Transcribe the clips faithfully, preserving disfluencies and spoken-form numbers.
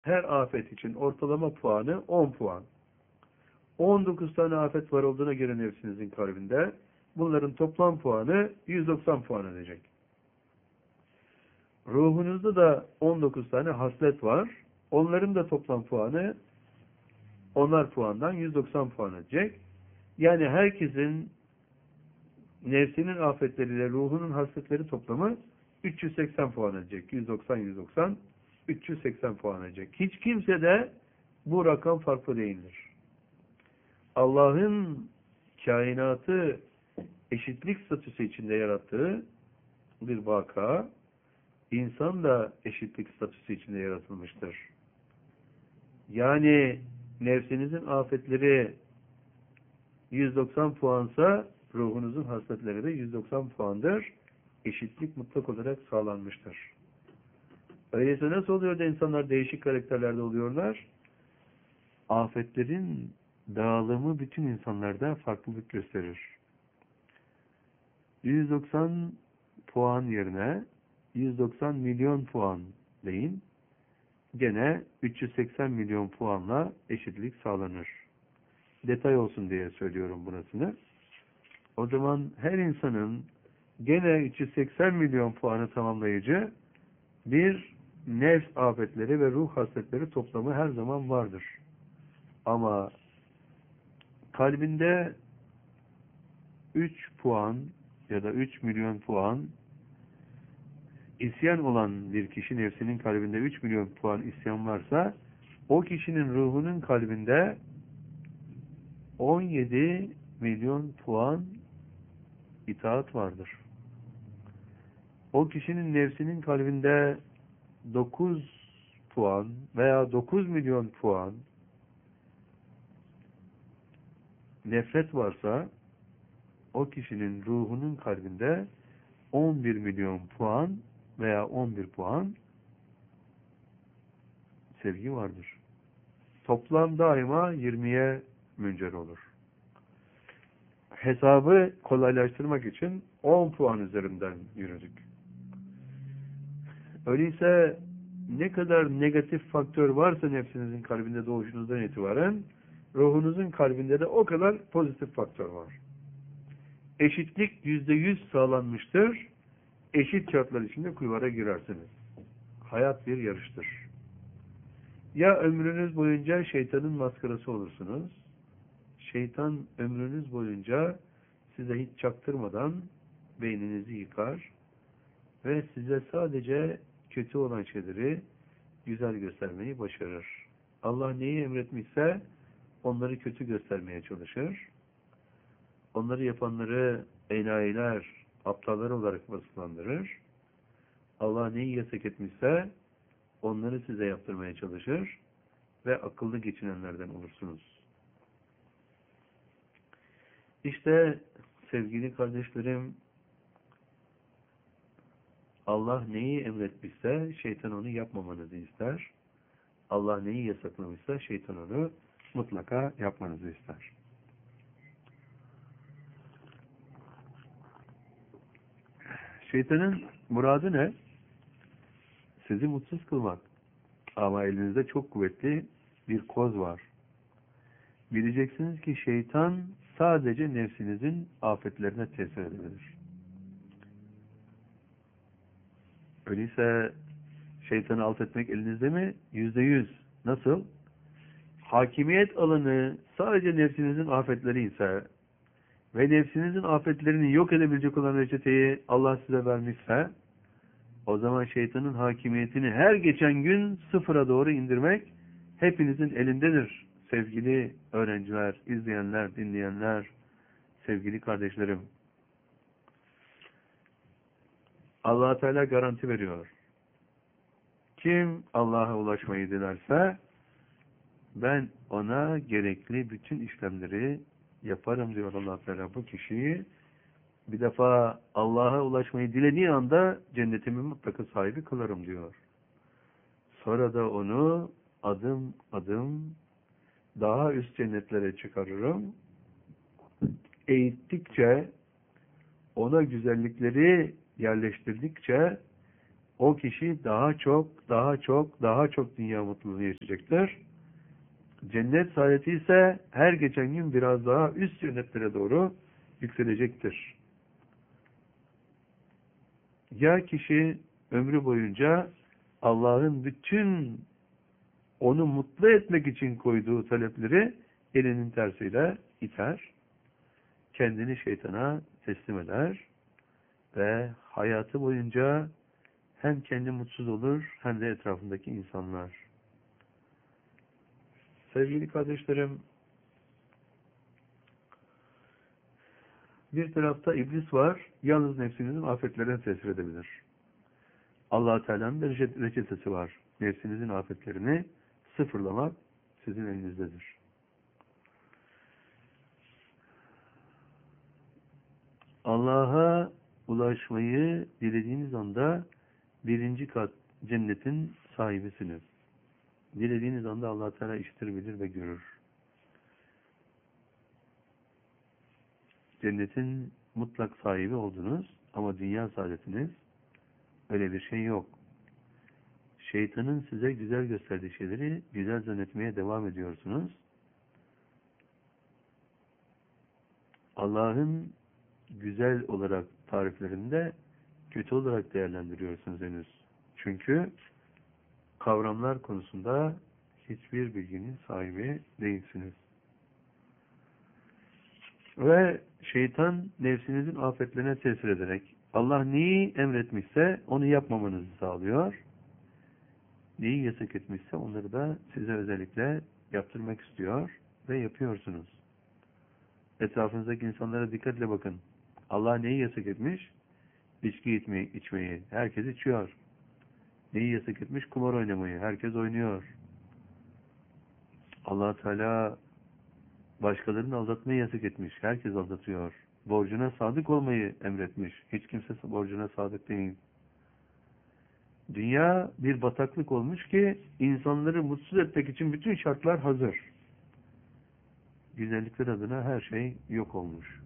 Her afet için ortalama puanı on puan. on dokuz tane afet var olduğuna göre nefsinizin kalbinde. Bunların toplam puanı yüz doksan puan edecek. Ruhunuzda da on dokuz tane haslet var. Onların da toplam puanı onar puandan yüz doksan puan edecek. Yani herkesin nefsinin afetleriyle ruhunun hasletleri toplamı üç yüz seksen puan edecek. yüz doksan yüz doksan üç yüz seksen puan edecek. Hiç kimse de bu rakam farklı değildir. Allah'ın kainatı eşitlik statüsü içinde yarattığı bir vaka, insan da eşitlik statüsü içinde yaratılmıştır. Yani nefsinizin afetleri yüz doksan puansa ruhunuzun hasletleri de yüz doksan puandır. Eşitlik mutlak olarak sağlanmıştır. Öyleyse nasıl oluyor da insanlar değişik karakterlerde oluyorlar? Afetlerin dağılımı bütün insanlarda farklılık gösterir. yüz doksan puan yerine yüz doksan milyon puan deyin. Gene üç yüz seksen milyon puanla eşitlik sağlanır. Detay olsun diye söylüyorum burasını. O zaman her insanın gene üç yüz seksen milyon puanı tamamlayıcı bir nefs afetleri ve ruh hasletleri toplamı her zaman vardır. Ama kalbinde üç puan ya da üç milyon puan isyan olan bir kişi, nefsinin kalbinde üç milyon puan isyan varsa, o kişinin ruhunun kalbinde on yedi milyon puan itaat vardır. O kişinin nefsinin kalbinde dokuz puan veya dokuz milyon puan nefret varsa, o kişinin ruhunun kalbinde on bir milyon puan veya on bir puan sevgi vardır. Toplam daima yirmiye müncer olur. Hesabı kolaylaştırmak için on puan üzerinden yürüdük. Öyleyse ne kadar negatif faktör varsa nefsinizin kalbinde doğuşunuzdan itibaren, ruhunuzun kalbinde de o kadar pozitif faktör var. Eşitlik yüzde yüz sağlanmıştır. Eşit şartlar içinde kulvara girersiniz. Hayat bir yarıştır. Ya ömrünüz boyunca şeytanın maskarası olursunuz. Şeytan ömrünüz boyunca size hiç çaktırmadan beyninizi yıkar ve size sadece kötü olan şeyleri güzel göstermeyi başarır. Allah neyi emretmişse onları kötü göstermeye çalışır. Onları yapanları enayiler, aptallar olarak vasıflandırır. Allah neyi yasak etmişse onları size yaptırmaya çalışır ve akıllı geçinenlerden olursunuz. İşte sevgili kardeşlerim, Allah neyi emretmişse şeytan onu yapmamanızı ister. Allah neyi yasaklamışsa şeytan onu mutlaka yapmanızı ister. Şeytanın muradı ne? Sizi mutsuz kılmak. Ama elinizde çok kuvvetli bir koz var. Bileceksiniz ki şeytan sadece nefsinizin afetlerine tesir edebilir. Öyleyse şeytanı alt etmek elinizde mi? Yüzde yüz. Nasıl? Hakimiyet alanı sadece nefsinizin afetleri ise ve nefsinizin afetlerini yok edebilecek olan reçeteyi Allah size vermişse, o zaman şeytanın hakimiyetini her geçen gün sıfıra doğru indirmek hepinizin elindedir. Sevgili öğrenciler, izleyenler, dinleyenler, sevgili kardeşlerim. Allah Teala garanti veriyor. Kim Allah'a ulaşmayı dilerse ben ona gerekli bütün işlemleri yaparım diyor Allah Teala bu kişiyi. Bir defa Allah'a ulaşmayı dilediği anda cennetimin mutlaka sahibi kılarım diyor. Sonra da onu adım adım daha üst cennetlere çıkarırım. Eğittikçe, ona güzellikleri yerleştirdikçe o kişi daha çok, daha çok, daha çok dünya mutluluğu yaşayacaktır. Cennet saadeti ise her geçen gün biraz daha üst cennetlere doğru yükselecektir. Ya kişi ömrü boyunca Allah'ın bütün onu mutlu etmek için koyduğu talepleri elinin tersiyle iter, kendini şeytana teslim eder ve hayatı boyunca hem kendi mutsuz olur hem de etrafındaki insanlar. Sevgili kardeşlerim, bir tarafta iblis var, yalnız nefsinizin afetlerine tesir edebilir. Allah-u Teala'nın bir reçetesi var. Nefsinizin afetlerini sıfırlamak sizin elinizdedir. Allah'a ulaşmayı dilediğiniz anda birinci kat cennetin sahibisiniz. Dilediğiniz anda Allah-u Teala işitir, bilir ve görür. Cennetin mutlak sahibi oldunuz ama dünya saadetiniz öyle bir şey yok. Şeytanın size güzel gösterdiği şeyleri güzel zannetmeye devam ediyorsunuz. Allah'ın güzel olarak tariflerinde kötü olarak değerlendiriyorsunuz henüz. Çünkü kavramlar konusunda hiçbir bilginin sahibi değilsiniz. Ve şeytan nefsinizin afetlerine tesir ederek Allah neyi emretmişse onu yapmamanızı sağlıyor. Neyi yasak etmişse onları da size özellikle yaptırmak istiyor ve yapıyorsunuz. Etrafınızdaki insanlara dikkatle bakın. Allah neyi yasak etmiş? İçki içmeyi, içmeyi. Herkes içiyor. Neyi yasak etmiş? Kumar oynamayı. Herkes oynuyor. Allah Teala başkalarını aldatmayı yasak etmiş. Herkes aldatıyor. Borcuna sadık olmayı emretmiş. Hiç kimse borcuna sadık değil. Dünya bir bataklık olmuş ki insanları mutsuz etmek için bütün şartlar hazır. Güzellikler adına her şey yok olmuş.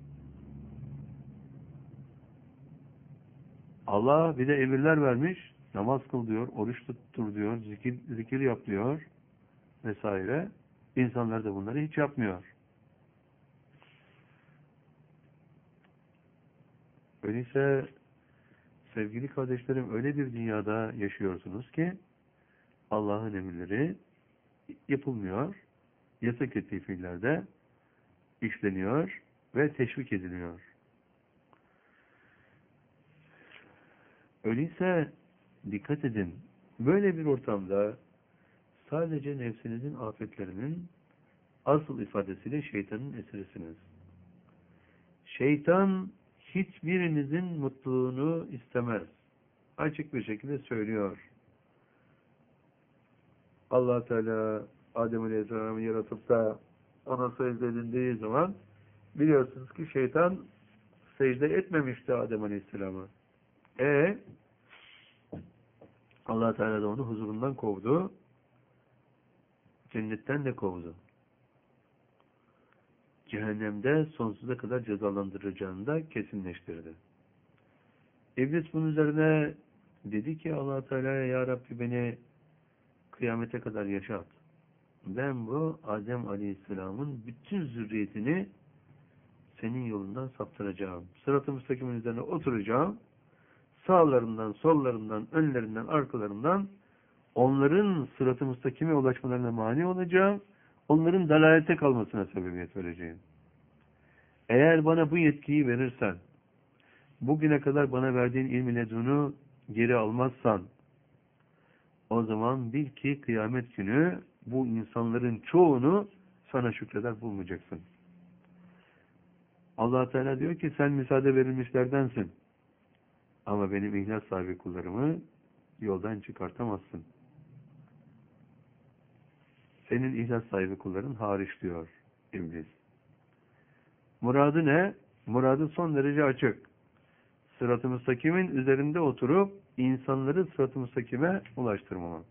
Allah bir de emirler vermiş. Namaz kıl diyor, oruç tuttur diyor, zikir, zikir yap diyor vesaire. İnsanlar da bunları hiç yapmıyor. Öyleyse sevgili kardeşlerim öyle bir dünyada yaşıyorsunuz ki Allah'ın emirleri yapılmıyor. Yasak ettiği fiillerde işleniyor ve teşvik ediliyor. Öyleyse dikkat edin. Böyle bir ortamda sadece nefsinizin afetlerinin asıl ifadesiyle şeytanın esirisiniz. Şeytan hiçbirinizin mutluluğunu istemez. Açık bir şekilde söylüyor. Allah Teala Adem Aleyhisselam'ı yaratıp da ona secde edildiği zaman biliyorsunuz ki şeytan secde etmemişti Adem Aleyhisselam'a. E Allah Teala da onu huzurundan kovdu. Cennetten de kovdu. Cehennemde sonsuza kadar cezalandıracağını da kesinleştirdi. İblis bunun üzerine dedi ki Allah Teala'ya ya Rabbi beni kıyamete kadar yaşat. Ben bu Adem Aleyhisselam'ın bütün zürriyetini senin yolundan saptıracağım. Sırat-ı müstakimin üzerine oturacağım. Sağlarından, sollarından, önlerinden, arkalarından onların sırat-ı müstakime ulaşmalarına mani olacağım. Onların dalalete kalmasına sebebiyet vereceğim. Eğer bana bu yetkiyi verirsen, bugüne kadar bana verdiğin ilmi ledunu geri almazsan, o zaman bil ki kıyamet günü bu insanların çoğunu sana şükreder bulmayacaksın. Allah Teala diyor ki sen müsaade verilmişlerdensin. Ama benim ihlas sahibi kullarımı yoldan çıkartamazsın. Senin ihlas sahibi kulların hariç diyor İblis. Muradı ne? Muradı son derece açık. Sırat-ı müstakimin üzerinde oturup insanları sırat-ı müstakime ulaştırmamak.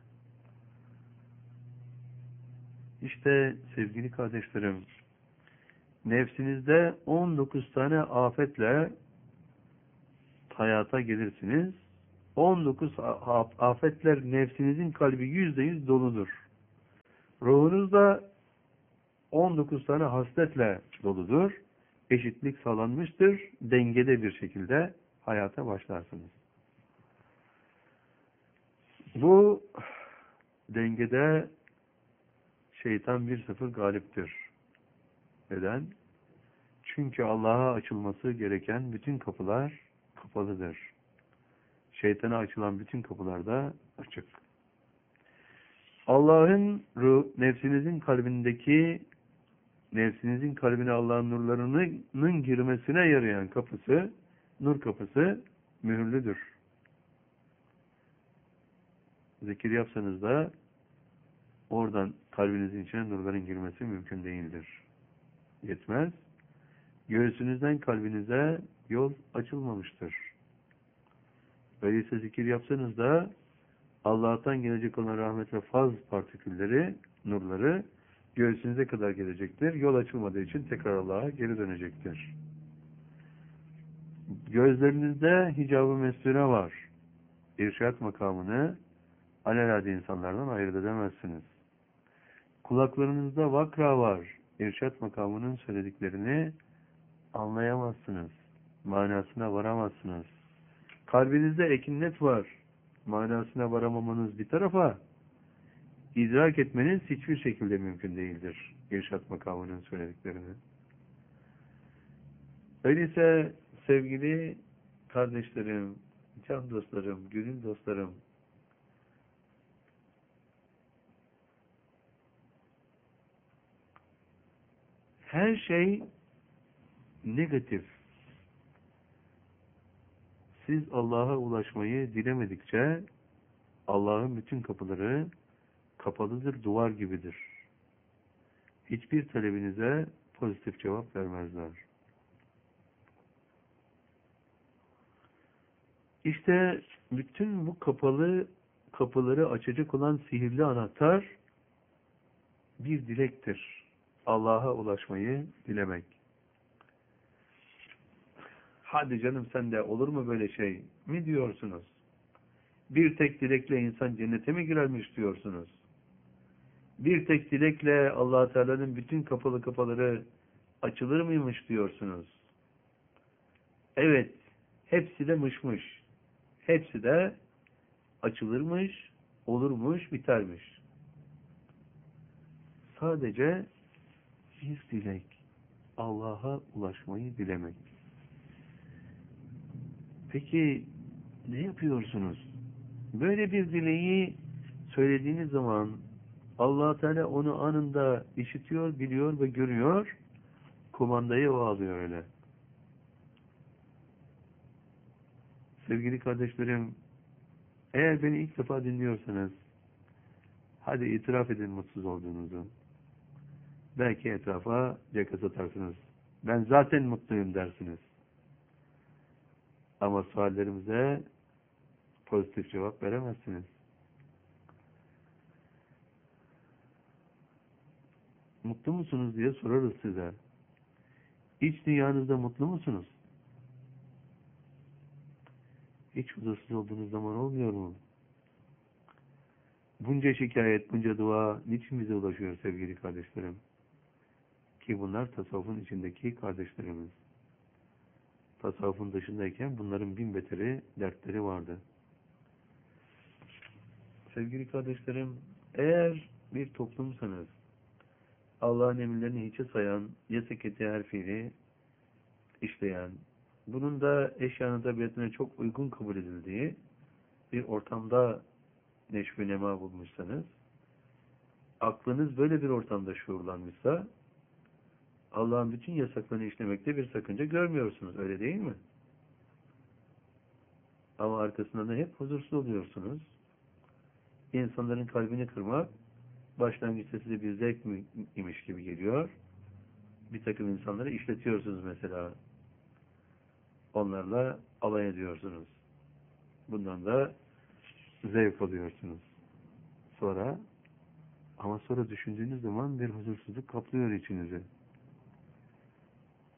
İşte sevgili kardeşlerim, nefsinizde on dokuz tane afetle hayata gelirsiniz on dokuz afetler nefsinizin kalbi yüzde yüz doludur. Ruhunuzda on dokuz tane hasletle doludur. Eşitlik sağlanmıştır. Dengede bir şekilde hayata başlarsınız. Bu dengede şeytan bir sıfır galiptir. Neden? Çünkü Allah'a açılması gereken bütün kapılar kapalıdır. Şeytana açılan bütün kapılar da açık. Allah'ın ruh, nefsinizin kalbindeki nefsinizin kalbine Allah'ın nurlarının girmesine yarayan kapısı, nur kapısı mühürlüdür. Zikir yapsanız da oradan kalbinizin içine nurların girmesi mümkün değildir. Yetmez. Göğsünüzden kalbinize yol açılmamıştır. Öyleyse zikir yapsanız da Allah'tan gelecek olan rahmet ve faz partikülleri, nurları göğsünüze kadar gelecektir. Yol açılmadığı için tekrar Allah'a geri dönecektir. Gözlerinizde hicab-ı mesture var. İrşad makamını alelade insanlardan ayırt edemezsiniz. Kulaklarınızda vakra var. İrşad makamının söylediklerini anlayamazsınız. Manasına varamazsınız. Kalbinizde ekinnet var. Manasına varamamanız bir tarafa, idrak etmeniz hiçbir şekilde mümkün değildir. İrşad makamının söylediklerini. Öyleyse sevgili kardeşlerim, can dostlarım, gönül dostlarım, her şey negatif. Siz Allah'a ulaşmayı dilemedikçe Allah'ın bütün kapıları kapalıdır, duvar gibidir. Hiçbir talebinize pozitif cevap vermezler. İşte bütün bu kapalı kapıları açacak olan sihirli anahtar bir dilektir. Allah'a ulaşmayı dilemek. Hadi canım sen de olur mu böyle şey mi diyorsunuz? Bir tek dilekle insan cennete mi girermiş diyorsunuz? Bir tek dilekle Allah Teala'nın bütün kapalı kapıları açılır mıymış diyorsunuz? Evet, hepsi de mışmış. Hepsi de açılırmış, olurmuş, bitermiş. Sadece bir dilek, Allah'a ulaşmayı dilemek. Peki ne yapıyorsunuz? Böyle bir dileği söylediğiniz zaman Allah Teala onu anında işitiyor, biliyor ve görüyor. Kumandayı o alıyor öyle. Sevgili kardeşlerim, eğer beni ilk defa dinliyorsanız, hadi itiraf edin mutsuz olduğunuzu. Belki etrafa caka satarsınız. Ben zaten mutluyum dersiniz. Ama suallerimize pozitif cevap veremezsiniz. Mutlu musunuz diye sorarız size. İç dünyanızda mutlu musunuz? Hiç huzursuz olduğunuz zaman olmuyor mu? Bunca şikayet, bunca dua niçin bize ulaşıyor sevgili kardeşlerim? Ki bunlar tasavvufun içindeki kardeşlerimiz. Tasavvufun dışındayken bunların bin beteri dertleri vardı. Sevgili kardeşlerim, eğer bir toplumsanız, Allah'ın emirlerini hiçe sayan, yeseketi her fiili işleyen, bunun da eşyanın tabiatına çok uygun kabul edildiği bir ortamda neşv-i nema bulmuşsanız, aklınız böyle bir ortamda şuurlanmışsa, Allah'ın bütün yasaklarını işlemekte bir sakınca görmüyorsunuz, öyle değil mi? Ama arkasından da hep huzursuz oluyorsunuz. İnsanların kalbini kırmak, başlangıçta size bir zevk mi imiş gibi geliyor. Bir takım insanları işletiyorsunuz mesela. Onlarla alay ediyorsunuz. Bundan da zevk alıyorsunuz. Sonra, ama sonra düşündüğünüz zaman bir huzursuzluk kaplıyor içinizi.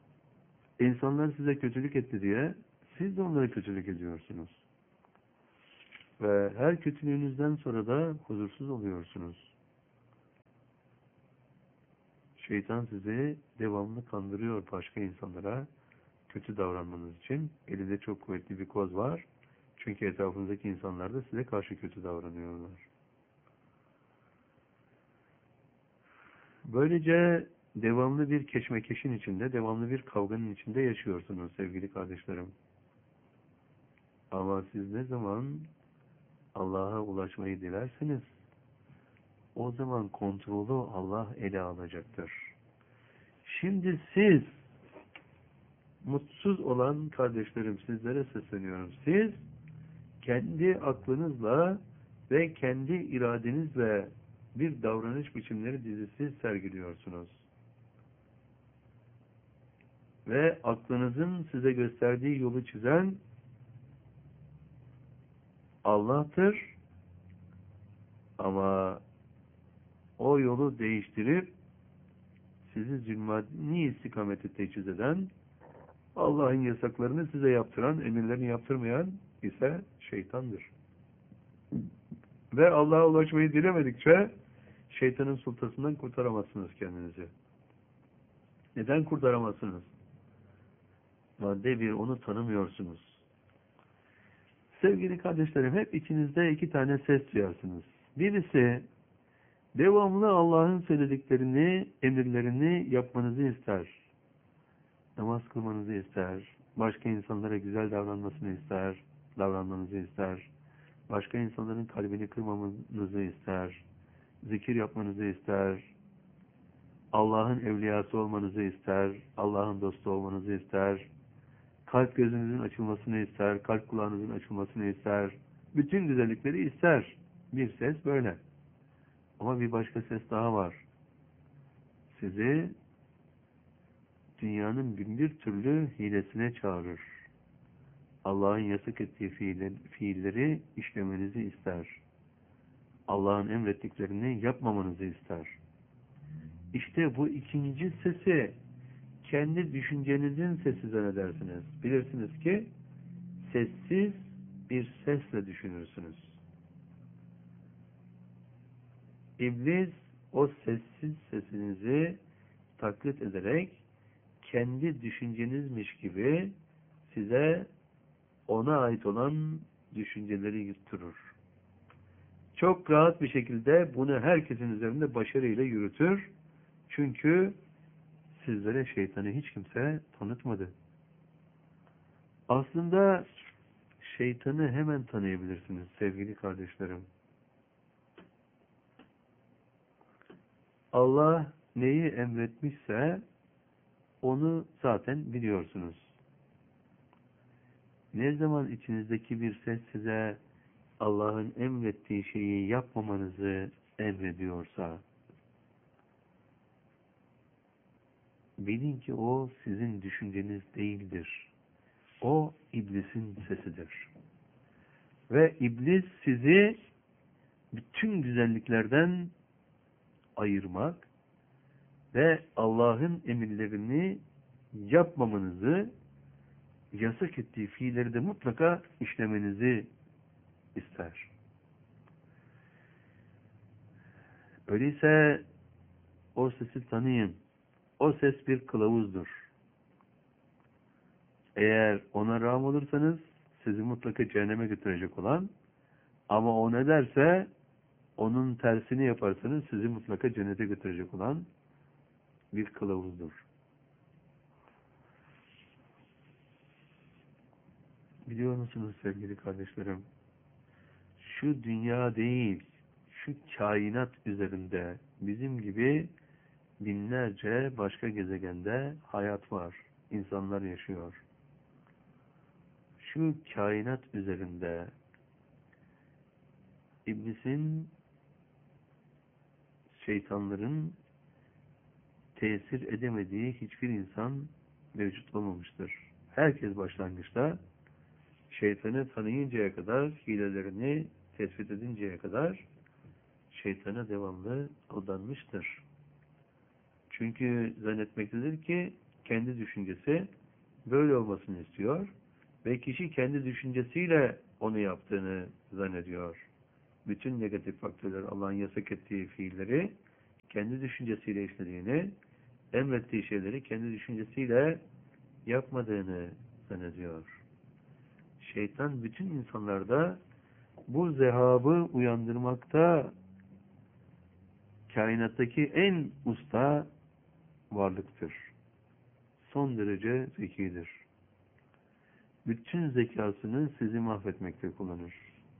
İnsanlar size kötülük etti diye siz de onlara kötülük ediyorsunuz. Ve her kötülüğünüzden sonra da huzursuz oluyorsunuz. Şeytan sizi devamlı kandırıyor başka insanlara kötü davranmanız için. Elinde çok kuvvetli bir koz var. Çünkü etrafınızdaki insanlar da size karşı kötü davranıyorlar. Böylece devamlı bir keşmekeşin içinde, devamlı bir kavganın içinde yaşıyorsunuz sevgili kardeşlerim. Ama siz ne zaman Allah'a ulaşmayı dilerseniz, o zaman kontrolü Allah ele alacaktır. Şimdi siz, mutsuz olan kardeşlerim, sizlere sesleniyorum. Siz, kendi aklınızla ve kendi iradenizle bir davranış biçimleri dizisi sergiliyorsunuz. Ve aklınızın size gösterdiği yolu çizen Allah'tır. Ama o yolu değiştirip sizi zulmani istikamete teçhiz eden, Allah'ın yasaklarını size yaptıran, emirlerini yaptırmayan ise şeytandır. Ve Allah'a ulaşmayı dilemedikçe şeytanın sultasından kurtaramazsınız kendinizi. Neden kurtaramazsınız? Madde bir, onu tanımıyorsunuz. Sevgili kardeşlerim, hep içinizde iki tane ses duyarsınız. Birisi, devamlı Allah'ın söylediklerini, emirlerini yapmanızı ister. Namaz kılmanızı ister. Başka insanlara güzel davranmasını ister. Davranmanızı ister. Başka insanların kalbini kırmamanızı ister. Zikir yapmanızı ister. Allah'ın evliyası olmanızı ister. Allah'ın dostu olmanızı ister. Kalp gözünüzün açılmasını ister. Kalp kulağınızın açılmasını ister. Bütün güzellikleri ister. Bir ses böyle. Ama bir başka ses daha var. Sizi dünyanın bin bir türlü hilesine çağırır. Allah'ın yasak ettiği fiilleri işlemenizi ister. Allah'ın emrettiklerini yapmamanızı ister. İşte bu ikinci sesi kendi düşüncenizin sesi zannedersiniz. Bilirsiniz ki sessiz bir sesle düşünürsünüz. İblis o sessiz sesinizi taklit ederek kendi düşüncenizmiş gibi size ona ait olan düşünceleri yutturur. Çok rahat bir şekilde bunu herkesin üzerinde başarıyla yürütür. Çünkü sizlere şeytanı hiç kimse tanıtmadı. Aslında şeytanı hemen tanıyabilirsiniz sevgili kardeşlerim. Allah neyi emretmişse onu zaten biliyorsunuz. Ne zaman içinizdeki bir ses size Allah'ın emrettiği şeyi yapmamanızı emrediyorsa, bilin ki o sizin düşünceniz değildir. O iblisin sesidir. Ve iblis sizi bütün güzelliklerden ayırmak ve Allah'ın emirlerini yapmamanızı, yasak ettiği fiilleri de mutlaka işlemenizi ister. Öyleyse o sesi tanıyın. O ses bir kılavuzdur. Eğer ona rağm olursanız sizi mutlaka cehenneme götürecek olan, ama o ne derse onun tersini yaparsanız sizi mutlaka cennete götürecek olan bir kılavuzdur. Biliyor musunuz sevgili kardeşlerim? Şu dünya değil, şu kainat üzerinde bizim gibi binlerce başka gezegende hayat var. İnsanlar yaşıyor. Şu kainat üzerinde İblisin, şeytanların tesir edemediği hiçbir insan mevcut olmamıştır. Herkes başlangıçta şeytanı tanıyıncaya kadar, hilelerini tespit edinceye kadar şeytana devamlı aldanmıştır. Çünkü zannetmektedir ki kendi düşüncesi böyle olmasını istiyor ve kişi kendi düşüncesiyle onu yaptığını zannediyor. Bütün negatif faktörler, Allah'ın yasak ettiği fiilleri kendi düşüncesiyle işlediğini, emrettiği şeyleri kendi düşüncesiyle yapmadığını zannediyor. Şeytan bütün insanlarda bu zehabı uyandırmakta kainattaki en usta varlıktır. Son derece zekidir. Bütün zekasını sizi mahvetmekte kullanır.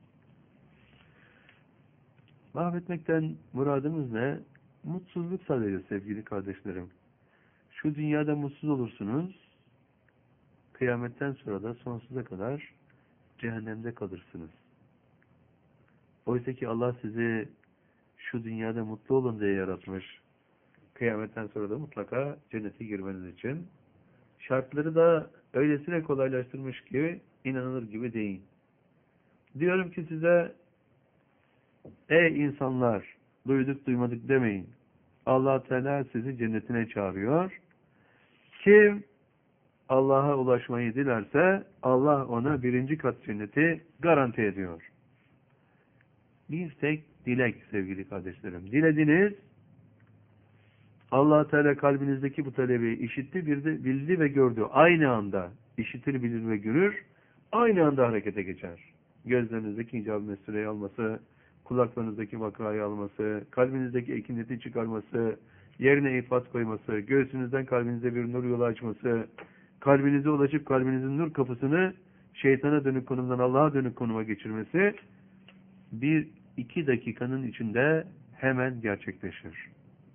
Mahvetmekten muradımız ne? Mutsuzluk sadece sevgili kardeşlerim. Şu dünyada mutsuz olursunuz, kıyametten sonra da sonsuza kadar cehennemde kalırsınız. Oysa ki Allah sizi şu dünyada mutlu olun diye yaratmış. Kıyametten sonra da mutlaka cennete girmeniz için. Şartları da öylesine kolaylaştırmış ki inanılır gibi değil. Diyorum ki size, ey insanlar, duyduk duymadık demeyin. Allah Teala sizi cennetine çağırıyor. Kim Allah'a ulaşmayı dilerse Allah ona birinci kat cenneti garanti ediyor. Bir tek dilek sevgili kardeşlerim. Dilediniz, Allah Teala kalbinizdeki bu talebi işitti, bildi, bildi ve gördü. Aynı anda işitir, bilir ve görür. Aynı anda harekete geçer. Gözlerinizdeki icab-ı meseleyi alması, kulaklarınızdaki vakayı alması, kalbinizdeki ekineti çıkarması, yerine ifat koyması, göğsünüzden kalbinize bir nur yolu açması, kalbinize ulaşıp kalbinizin nur kapısını şeytana dönük konumdan Allah'a dönük konuma geçirmesi bir iki dakikanın içinde hemen gerçekleşir.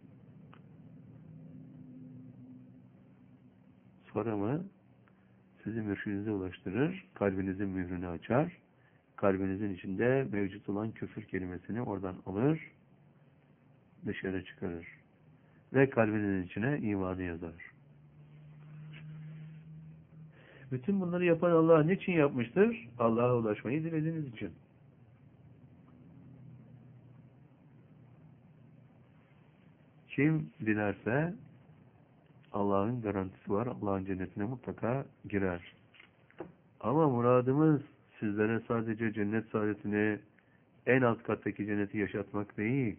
Sonra mı sizi mürşidinize ulaştırır, kalbinizin mührünü açar, kalbinizin içinde mevcut olan küfür kelimesini oradan alır, dışarı çıkarır ve kalbinizin içine imanı yazar. Bütün bunları yapan Allah niçin yapmıştır? Allah'a ulaşmayı dilediğiniz için. Kim dilerse Allah'ın garantisi var. Allah'ın cennetine mutlaka girer. Ama muradımız sizlere sadece cennet saadetini, en alt kattaki cenneti yaşatmak değil.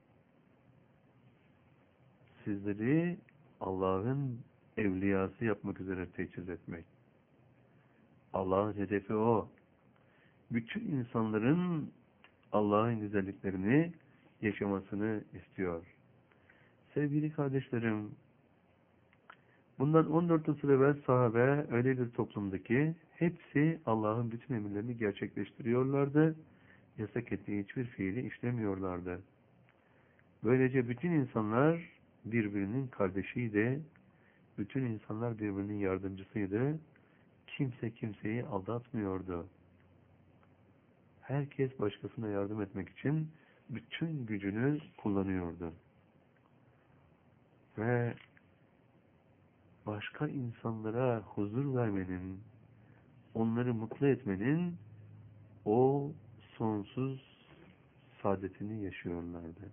Sizleri Allah'ın evliyası yapmak üzere teçhiz etmek. Allah'ın hedefi o. Bütün insanların Allah'ın güzelliklerini yaşamasını istiyor. Sevgili kardeşlerim, bundan on dört asır evvel sahabe öyle bir toplumdaki hepsi Allah'ın bütün emirlerini gerçekleştiriyorlardı. Yasak ettiği hiçbir fiili işlemiyorlardı. Böylece bütün insanlar birbirinin kardeşiydi. Bütün insanlar birbirinin yardımcısıydı. Kimse kimseyi aldatmıyordu. Herkes başkasına yardım etmek için bütün gücünü kullanıyordu. Ve başka insanlara huzur vermenin, onları mutlu etmenin o sonsuz saadetini yaşıyorlardı.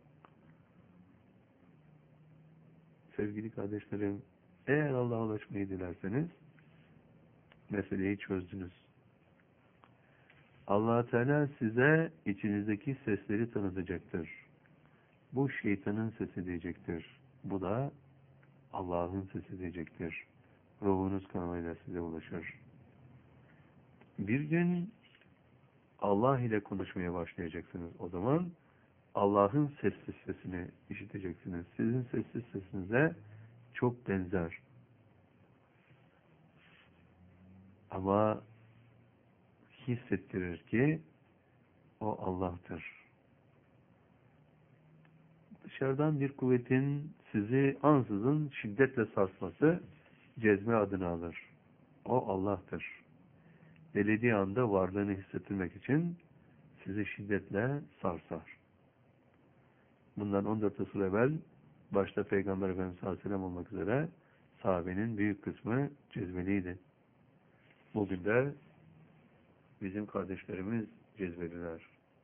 Sevgili kardeşlerim, eğer Allah'a ulaşmayı dilerseniz meseleyi çözdünüz. Allah Teala size içinizdeki sesleri tanıtacaktır. Bu şeytanın sesi diyecektir. Bu da Allah'ın sesi diyecektir. Ruhunuz kanalıyla size ulaşır. Bir gün Allah ile konuşmaya başlayacaksınız. O zaman Allah'ın sessiz sesini işiteceksiniz. Sizin sessiz sesinize çok benzer. Ama hissettirir ki o Allah'tır. Dışarıdan bir kuvvetin sizi ansızın şiddetle sarsması cezme adını alır. O Allah'tır. Dilediği anda varlığını hissettirmek için sizi şiddetle sarsar. Bundan on dört asır evvel başta Peygamber Efendimiz Aleyhisselam olmak üzere sahabenin büyük kısmı cezbeliydi. Bugün de bizim kardeşlerimiz cezbeliler.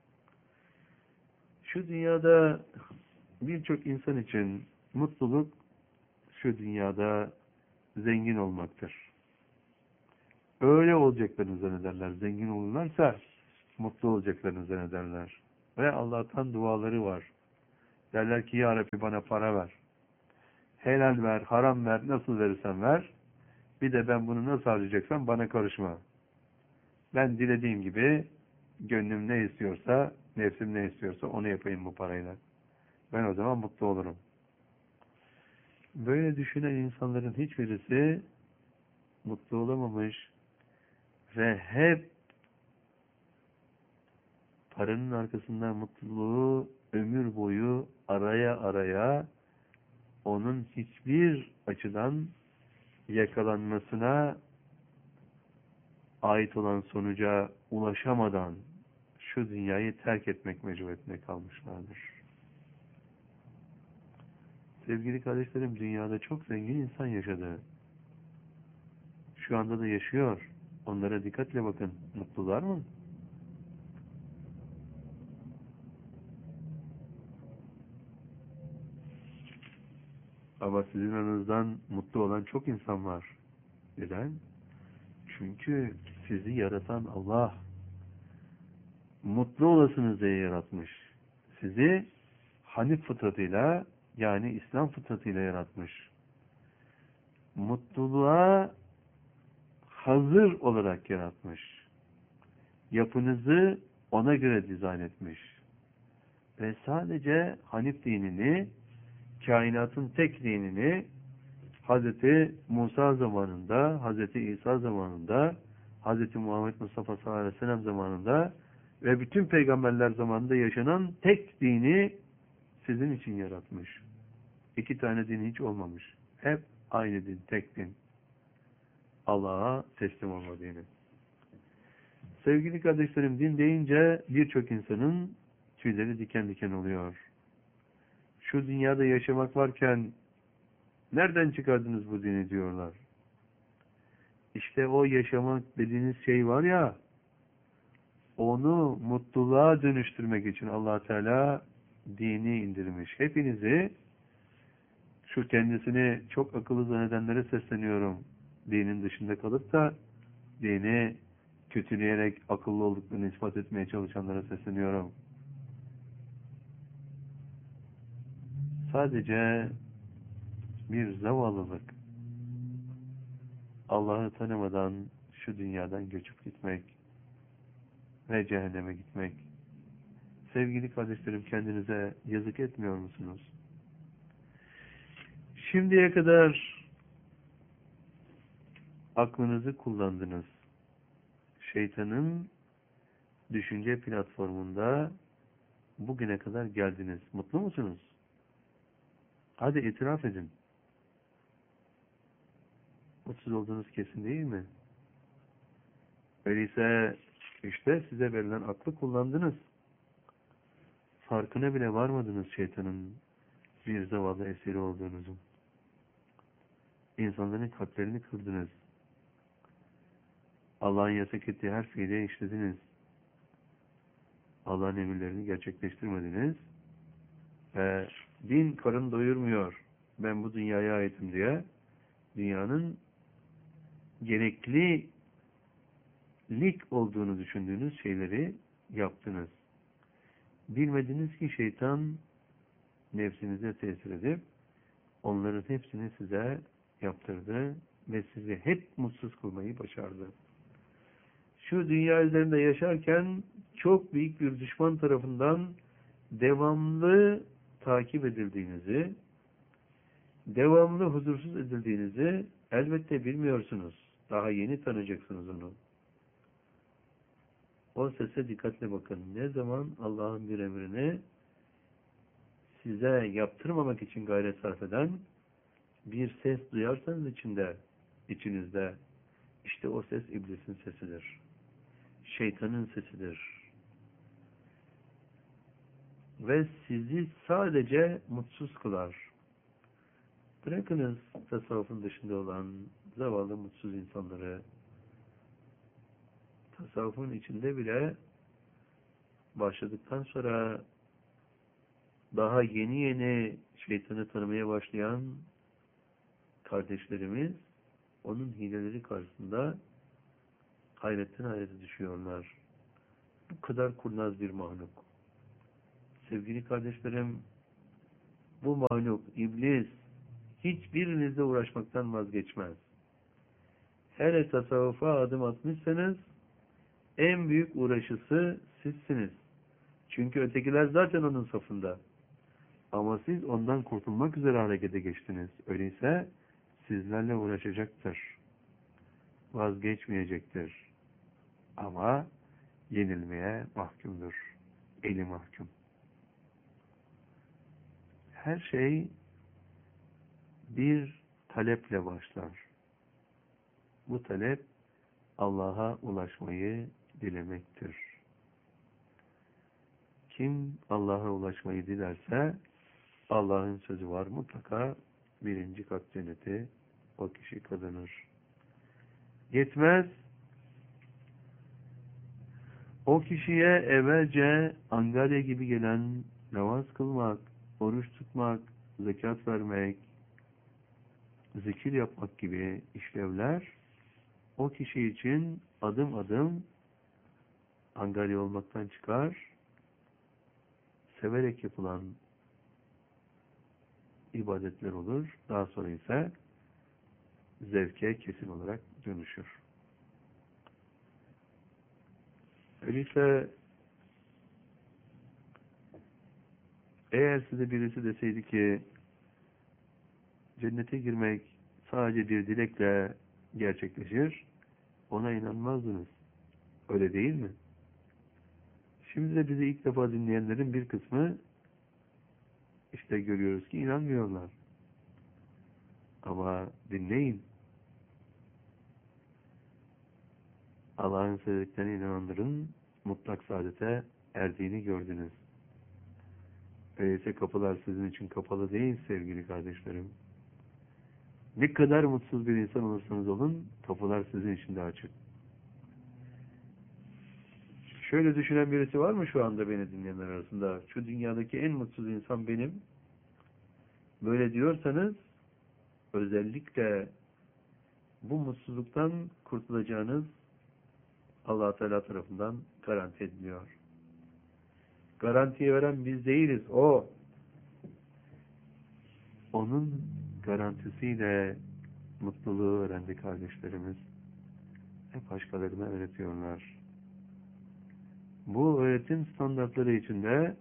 Şu dünyada birçok insan için mutluluk şu dünyada zengin olmaktır. Öyle olacaklarını zannederler. Zengin olurlarsa mutlu olacaklarını zannederler. Ve Allah'tan duaları var. Derler ki ya Rabbi bana para ver. Helal ver, haram ver, nasıl verirsen ver. Bir de ben bunu nasıl harcayacaksam bana karışma. Ben dilediğim gibi gönlüm ne istiyorsa, nefsim ne istiyorsa onu yapayım bu parayla. Ben o zaman mutlu olurum. Böyle düşünen insanların hiçbirisi mutlu olamamış ve hep paranın arkasından mutluluğu ömür boyu araya araya onun hiçbir açıdan yakalanmasına ait olan sonuca ulaşamadan şu dünyayı terk etmek mecburiyetinde kalmışlardır. Sevgili kardeşlerim, dünyada çok zengin insan yaşadı. Şu anda da yaşıyor. Onlara dikkatle bakın. Mutlular mı? Ama sizin aranızdan mutlu olan çok insan var. Neden? Çünkü sizi yaratan Allah mutlu olasınız diye yaratmış. Sizi Hanif fıtratıyla, yani İslam fıtratıyla yaratmış. Mutluluğa hazır olarak yaratmış. Yapınızı ona göre dizayn etmiş. Ve sadece Hanif dinini, kainatın tek dinini Hazreti Musa zamanında, Hazreti İsa zamanında, Hazreti Muhammed Mustafa sallallahu aleyhi ve sellem zamanında ve bütün peygamberler zamanında yaşanan tek dini sizin için yaratmış. İki tane din hiç olmamış. Hep aynı din, tek din. Allah'a teslim olma dini. Sevgili kardeşlerim, din deyince birçok insanın tüyleri diken diken oluyor. Şu dünyada yaşamak varken nereden çıkardınız bu dini diyorlar. İşte o yaşamak dediğiniz şey var ya, onu mutluluğa dönüştürmek için Allah Teala dini indirmiş. Hepinizi, şu kendisini çok akıllı zannedenlere sesleniyorum. Dinin dışında kalıp da dini kötüleyerek akıllı olduklarını ispat etmeye çalışanlara sesleniyorum. Sadece bir zavallılık, Allah'ı tanımadan şu dünyadan göçüp gitmek ve cehenneme gitmek. Sevgili kardeşlerim, kendinize yazık etmiyor musunuz? Şimdiye kadar aklınızı kullandınız. Şeytanın düşünce platformunda bugüne kadar geldiniz. Mutlu musunuz? Hadi itiraf edin. Mutsuz olduğunuz kesin değil mi? Öyleyse işte size verilen aklı kullandınız. Farkına bile varmadınız şeytanın bir zavallı esiri olduğunuzun. İnsanların kalplerini kırdınız. Allah'ın yasak ettiği her fiili işlediniz. Allah'ın emirlerini gerçekleştirmediniz. Ve din karın doyurmuyor, ben bu dünyaya aitim diye dünyanın gereklilik olduğunu düşündüğünüz şeyleri yaptınız. Bilmediniz ki şeytan nefsinize tesir edip onların hepsini size yaptırdı ve sizi hep mutsuz kılmayı başardı. Şu dünya üzerinde yaşarken çok büyük bir düşman tarafından devamlı takip edildiğinizi, devamlı huzursuz edildiğinizi elbette bilmiyorsunuz. Daha yeni tanıyacaksınız onu. O sese dikkatle bakın. Ne zaman Allah'ın bir emrini size yaptırmamak için gayret sarf eden bir ses duyarsanız içinde, içinizde, işte o ses iblisin sesidir. Şeytanın sesidir. Ve sizi sadece mutsuz kılar. Bırakınız tasavvufun dışında olan zavallı mutsuz insanları. Tasavvufun içinde bile başladıktan sonra daha yeni yeni şeytanı tanımaya başlayan kardeşlerimiz onun hileleri karşısında hayretten hayrete düşüyorlar. Bu kadar kurnaz bir mahluk. Sevgili kardeşlerim, bu mahluk, iblis, hiçbirinizle uğraşmaktan vazgeçmez. Hele tasavvufa adım atmışsanız, en büyük uğraşısı sizsiniz. Çünkü ötekiler zaten onun safında. Ama siz ondan kurtulmak üzere harekete geçtiniz. Öyleyse sizlerle uğraşacaktır. Vazgeçmeyecektir. Ama yenilmeye mahkumdur. Eli mahkum. Her şey bir taleple başlar. Bu talep Allah'a ulaşmayı dilemektir. Kim Allah'a ulaşmayı dilerse Allah'ın sözü var, mutlaka birinci kat cenneti o kişi kazanır. Yetmez, o kişiye evvelce angarya gibi gelen namaz kılmak, oruç tutmak, zekat vermek, zikir yapmak gibi işlevler o kişi için adım adım angarya olmaktan çıkar, severek yapılan ibadetler olur. Daha sonra ise zevke kesin olarak dönüşür. Öyleyse eğer size birisi deseydi ki cennete girmek sadece bir dilekle gerçekleşir, ona inanmazdınız. Öyle değil mi? Şimdi de bizi ilk defa dinleyenlerin bir kısmı işte görüyoruz ki inanmıyorlar. Ama dinleyin. Allah'ın söylediklerine inandırın, mutlak saadete erdiğini gördünüz. Öyleyse kapılar sizin için kapalı değil sevgili kardeşlerim. Ne kadar mutsuz bir insan olursanız olun, kapılar sizin için de açık. Şöyle düşünen birisi var mı şu anda beni dinleyenler arasında? Şu dünyadaki en mutsuz insan benim. Böyle diyorsanız, özellikle bu mutsuzluktan kurtulacağınız Allah Teala tarafından garanti ediliyor. Garantiye veren biz değiliz, o. Onun garantisiyle mutluluğu öğrendi kardeşlerimiz. Hep başkalarına öğretiyorlar. Bu öğretim standartları içinde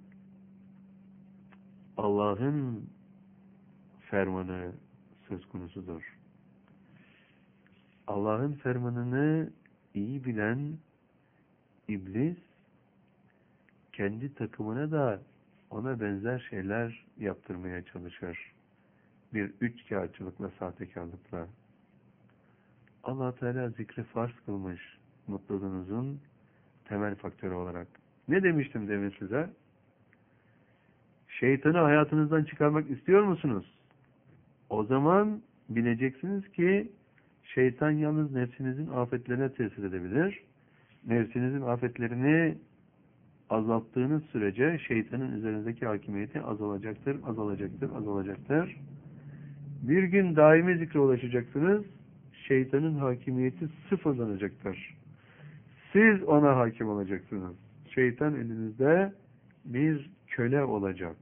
Allah'ın fermanı söz konusudur. Allah'ın fermanını iyi bilen iblis kendi takımına da ona benzer şeyler yaptırmaya çalışır. Bir üçkağıtçılıkla, sahtekarlıkla. Allah Teala zikri farz kılmış mutluluğunuzun temel faktörü olarak. Ne demiştim demin size? Şeytanı hayatınızdan çıkarmak istiyor musunuz? O zaman bileceksiniz ki şeytan yalnız nefsinizin afetlerine tesir edebilir. Nefsinizin afetlerini azalttığınız sürece şeytanın üzerindeki hakimiyeti azalacaktır, azalacaktır, azalacaktır. Bir gün daimi zikre ulaşacaksınız. Şeytanın hakimiyeti sıfırlanacaktır. Siz ona hakim olacaksınız. Şeytan elinizde bir köle olacak.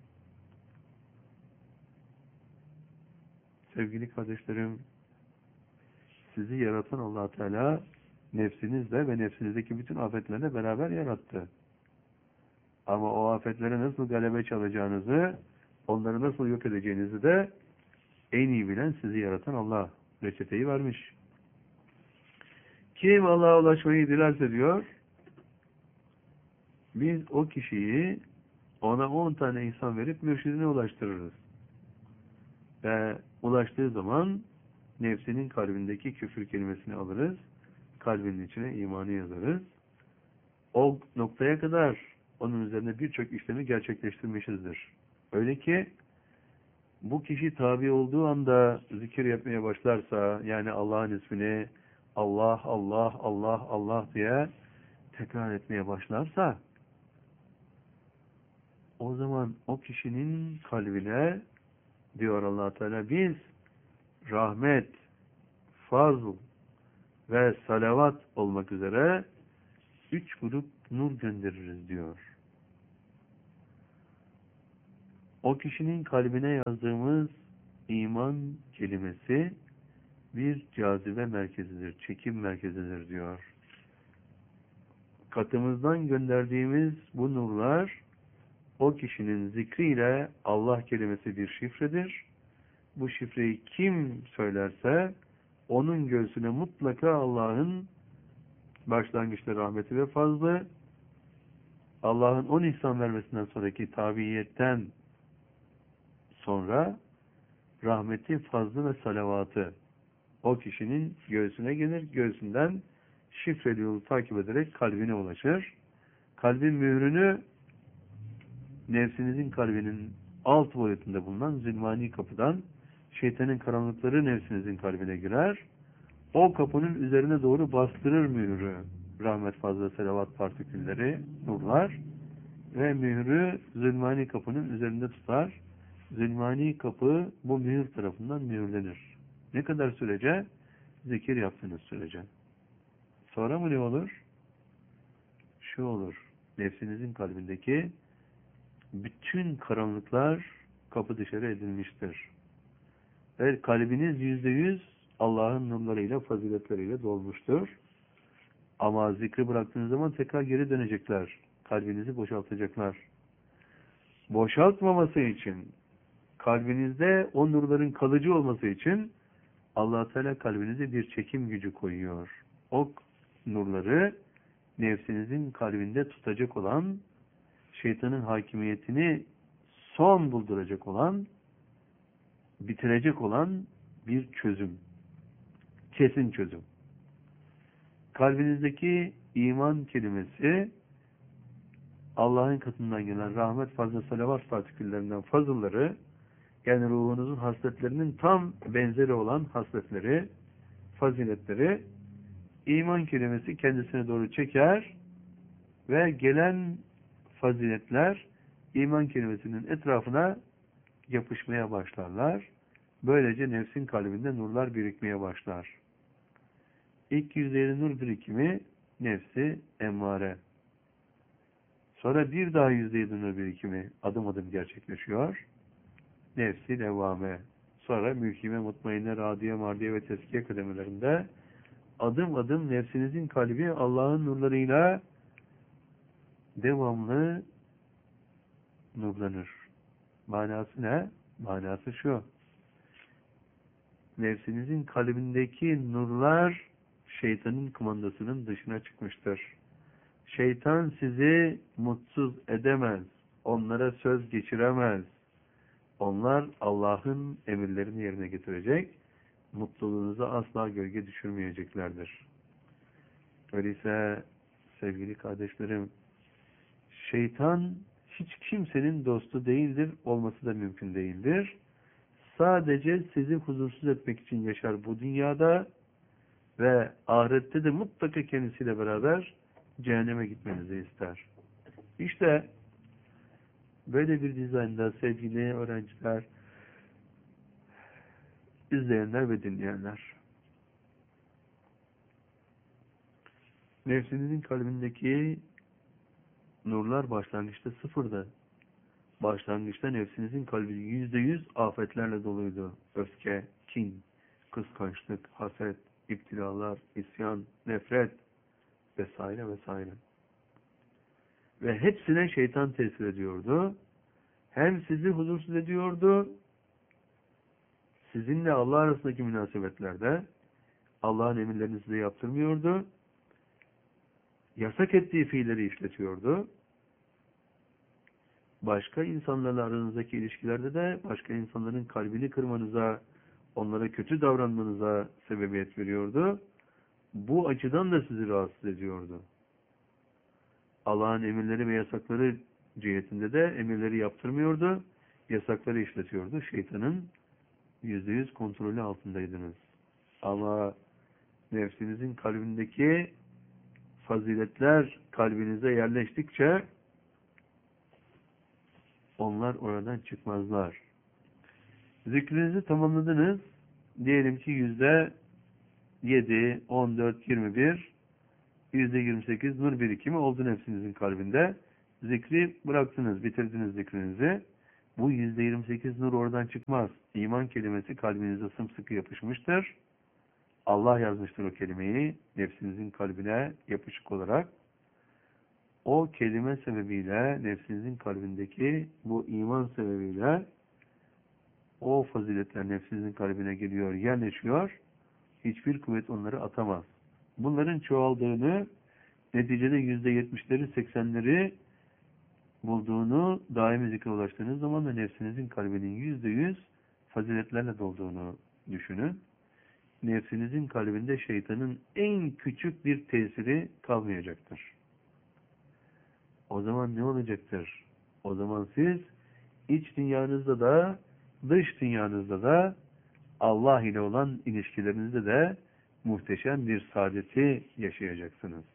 Sevgili kardeşlerim, sizi yaratan Allah Teala nefsinizle ve nefsinizdeki bütün afetlerle beraber yarattı. Ama o afetlere nasıl galebe çalacağınızı, onları nasıl yok edeceğinizi de en iyi bilen sizi yaratan Allah reçeteyi vermiş. Kim Allah'a ulaşmayı dilerse diyor, biz o kişiyi ona on tane insan verip mürşidine ulaştırırız. Ve ulaştığı zaman nefsinin kalbindeki küfür kelimesini alırız, kalbinin içine imanı yazarız. O noktaya kadar onun üzerine birçok işlemi gerçekleştirmişizdir. Öyle ki bu kişi tabi olduğu anda zikir yapmaya başlarsa, yani Allah'ın ismini Allah, Allah, Allah, Allah diye tekrar etmeye başlarsa, o zaman o kişinin kalbine diyor Allah Teala biz rahmet, fazl, ve salavat olmak üzere üç grup nur göndeririz diyor. O kişinin kalbine yazdığımız iman kelimesi bir cazibe merkezidir, çekim merkezidir diyor. Katımızdan gönderdiğimiz bu nurlar o kişinin zikriyle Allah kelimesi bir şifredir. Bu şifreyi kim söylerse onun göğsüne mutlaka Allah'ın başlangıçta rahmeti ve fazlı, Allah'ın on ihsan vermesinden sonraki tabiiyetten sonra rahmeti, fazlı ve salavatı o kişinin göğsüne gelir. Göğsünden şifreli yolu takip ederek kalbine ulaşır. Kalbin mührünü nefsinizin kalbinin alt boyutunda bulunan zilmani kapıdan şeytanın karanlıkları nefsinizin kalbine girer. O kapının üzerine doğru bastırır mührü. Rahmet, fazla, selavat partikülleri, nurlar ve mührü zilmani kapının üzerinde tutar. Zilmani kapı bu mühür tarafından mühürlenir. Ne kadar sürece? Zikir yaptığınız sürece. Sonra mı ne olur? Şu olur. Nefsinizin kalbindeki bütün karanlıklar kapı dışarı edilmiştir. Ve kalbiniz yüzde yüz Allah'ın nurlarıyla, faziletleriyle dolmuştur. Ama zikri bıraktığınız zaman tekrar geri dönecekler. Kalbinizi boşaltacaklar. Boşaltmaması için, kalbinizde o nurların kalıcı olması için Allah Teala kalbinize bir çekim gücü koyuyor. O nurları nefsinizin kalbinde tutacak olan, şeytanın hakimiyetini son bulduracak olan, bitirecek olan bir çözüm. Kesin çözüm. Kalbinizdeki iman kelimesi Allah'ın katından gelen rahmet, fazla, salavat partiküllerinden fazılları, yani ruhunuzun hasletlerinin tam benzeri olan hasletleri, faziletleri, iman kelimesi kendisine doğru çeker ve gelen faziletler iman kelimesinin etrafına yapışmaya başlarlar. Böylece nefsin kalbinde nurlar birikmeye başlar. İlk yüzdeyli nur birikimi nefsi emmare. Sonra bir daha yüzdeyli nur birikimi adım adım gerçekleşiyor. Nefsi levvame. Sonra mülkime, mutmainne, radiye, mardiye ve teskiye kademelerinde adım adım nefsinizin kalbi Allah'ın nurlarıyla devamlı nurlanır. Manası ne? Manası şu. Nefsinizin kalbindeki nurlar şeytanın kumandasının dışına çıkmıştır. Şeytan sizi mutsuz edemez. Onlara söz geçiremez. Onlar Allah'ın emirlerini yerine getirecek. Mutluluğunuza asla gölge düşürmeyeceklerdir. Öyleyse sevgili kardeşlerim, şeytan hiç kimsenin dostu değildir, olması da mümkün değildir. Sadece sizi huzursuz etmek için yaşar bu dünyada ve ahirette de mutlaka kendisiyle beraber cehenneme gitmenizi ister. İşte böyle bir dizaynda sevgili öğrenciler, izleyenler ve dinleyenler, nefsinizin kalbindeki nurlar başlangıçta sıfırdı. Başlangıçta nefsinizin kalbi yüzde yüz afetlerle doluydu. Öfke, kin, kıskançlık, haset, iptilalar, isyan, nefret vesaire vesaire. Ve hepsine şeytan tesir ediyordu. Hem sizi huzursuz ediyordu, sizinle Allah arasındaki münasebetlerde Allah'ın emirlerini size yaptırmıyordu. Yasak ettiği fiilleri işletiyordu. Başka insanlarla aranızdaki ilişkilerde de başka insanların kalbini kırmanıza, onlara kötü davranmanıza sebebiyet veriyordu. Bu açıdan da sizi rahatsız ediyordu. Allah'ın emirleri ve yasakları cihetinde de emirleri yaptırmıyordu, yasakları işletiyordu. Şeytanın yüzde yüz kontrolü altındaydınız. Ama nefsinizin kalbindeki faziletler kalbinize yerleştikçe onlar oradan çıkmazlar. Zikrinizi tamamladınız. Diyelim ki yüzde yedi, on dört, yirmi bir, yüzde yirmi sekiz nur birikimi oldu nefsinizin kalbinde. Zikri bıraktınız, bitirdiniz zikrinizi. Bu yüzde yirmi sekiz nur oradan çıkmaz. İman kelimesi kalbinize sımsıkı yapışmıştır. Allah yazmıştır o kelimeyi nefsinizin kalbine yapışık olarak. O kelime sebebiyle nefsinizin kalbindeki bu iman sebebiyle o faziletler nefsinizin kalbine geliyor, yerleşiyor. Hiçbir kuvvet onları atamaz. Bunların çoğaldığını, neticede yüzde yetmişleri, seksenleri bulduğunu, daimi zikre ulaştığınız zaman da nefsinizin kalbinin yüzde yüz faziletlerle dolduğunu düşünün. Nefsinizin kalbinde şeytanın en küçük bir tesiri kalmayacaktır. O zaman ne olacaktır? O zaman siz iç dünyanızda da dış dünyanızda da Allah ile olan ilişkilerinizde de muhteşem bir saadeti yaşayacaksınız.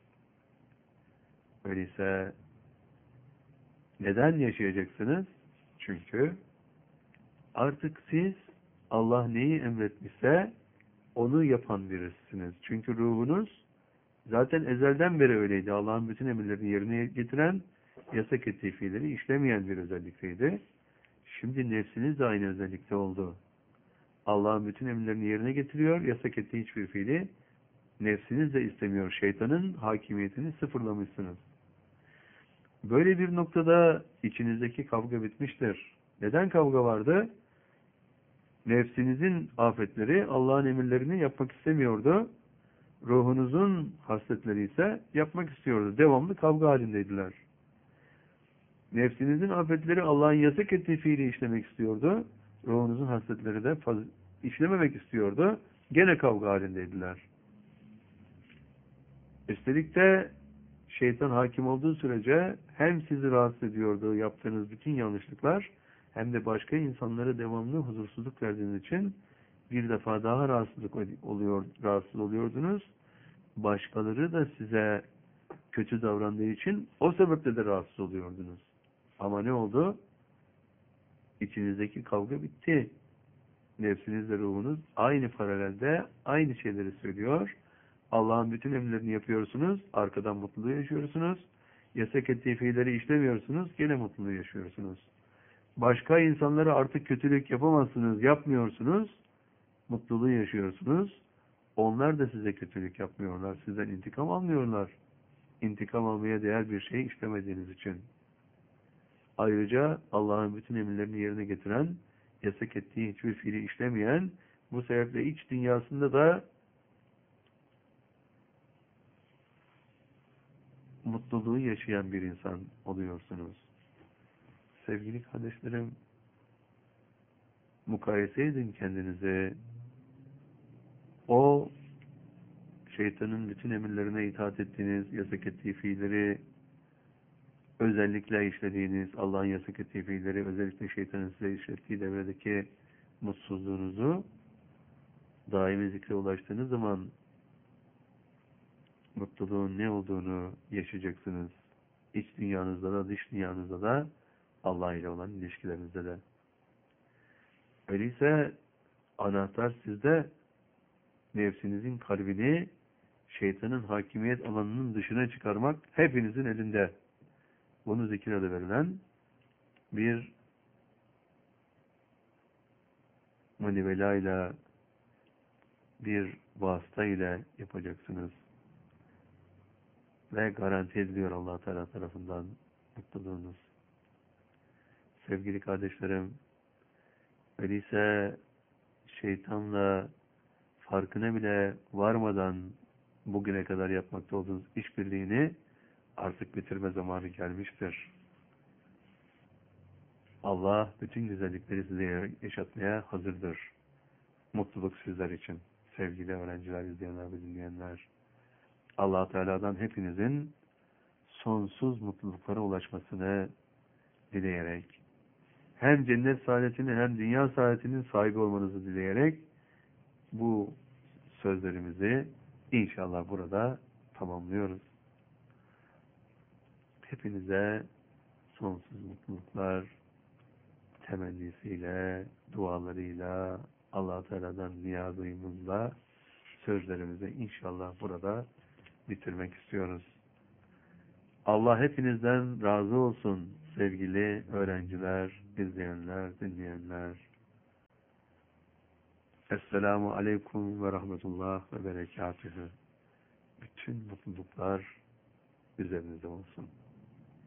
Öyleyse neden yaşayacaksınız? Çünkü artık siz Allah neyi emretmişse onu yapan birisiniz. Çünkü ruhunuz zaten ezelden beri öyleydi. Allah'ın bütün emirlerini yerine getiren, yasak ettiği fiilleri işlemeyen bir özellikteydi. Şimdi nefsiniz de aynı özellikte oldu. Allah'ın bütün emirlerini yerine getiriyor, yasak ettiği hiçbir fiili nefsiniz de istemiyor. Şeytanın hakimiyetini sıfırlamışsınız. Böyle bir noktada içinizdeki kavga bitmiştir. Neden kavga vardı? Nefsinizin afetleri Allah'ın emirlerini yapmak istemiyordu. Ruhunuzun hasletleri ise yapmak istiyordu. Devamlı kavga halindeydiler. Nefsinizin afetleri Allah'ın yasak ettiği fiili işlemek istiyordu. Ruhunuzun hasletleri de faz- işlememek istiyordu. Gene kavga halindeydiler. Üstelik de şeytan hakim olduğu sürece hem sizi rahatsız ediyordu yaptığınız bütün yanlışlıklar, hem de başka insanlara devamlı huzursuzluk verdiğiniz için bir defa daha rahatsızlık oluyor, rahatsız oluyordunuz. Başkaları da size kötü davrandığı için o sebeple de rahatsız oluyordunuz. Ama ne oldu? İçinizdeki kavga bitti. Nefsinizle ruhunuz aynı paralelde aynı şeyleri söylüyor. Allah'ın bütün emirlerini yapıyorsunuz. Arkadan mutluluğu yaşıyorsunuz. Yasak ettiği fiilleri işlemiyorsunuz. Gene mutluluğu yaşıyorsunuz. Başka insanlara artık kötülük yapamazsınız, yapmıyorsunuz. Mutluluğu yaşıyorsunuz. Onlar da size kötülük yapmıyorlar. Sizden intikam almıyorlar. İntikam almaya değer bir şey işlemediğiniz için. Ayrıca Allah'ın bütün emirlerini yerine getiren, yasak ettiği hiçbir fiili işlemeyen, bu sebeple iç dünyasında da mutluluğu yaşayan bir insan oluyorsunuz. Sevgili kardeşlerim, mukayese edin kendinize. O şeytanın bütün emirlerine itaat ettiğiniz, yasak ettiği fiilleri özellikle işlediğiniz, Allah'ın yasak ettiği fiilleri özellikle şeytanın size işlettiği devredeki mutsuzluğunuzu daimi zikre ulaştığınız zaman mutluluğun ne olduğunu yaşayacaksınız. İç dünyanızda da dış dünyanızda da Allah ile olan ilişkilerinizde de. Öyleyse anahtar sizde, nefsinizin kalbini şeytanın hakimiyet alanının dışına çıkarmak hepinizin elinde. Bunu zikir adı verilen bir manivelayla, bir vasıta ile yapacaksınız. Ve garanti ediliyor Allah Teala tarafından mutluluğunuz. Sevgili kardeşlerim, öyleyse şeytanla farkına bile varmadan bugüne kadar yapmakta olduğunuz işbirliğini artık bitirme zamanı gelmiştir. Allah bütün güzellikleri size yaşatmaya hazırdır. Mutluluk sizler için. Sevgili öğrenciler, izleyenler ve dinleyenler. Allah Teala'dan hepinizin sonsuz mutluluklara ulaşmasını dileyerek, hem cennet saadetini hem dünya saadetinin sahibi olmanızı dileyerek bu sözlerimizi inşallah burada tamamlıyoruz. Hepinize sonsuz mutluluklar temennisiyle, dualarıyla, Allah Teala'dan niyazımızla sözlerimizi inşallah burada bitirmek istiyoruz. Allah hepinizden razı olsun sevgili öğrenciler, izleyenler, dinleyenler. Esselamu Aleyküm ve Rahmetullah ve Berekatühü. Bütün mutluluklar üzerinizde olsun.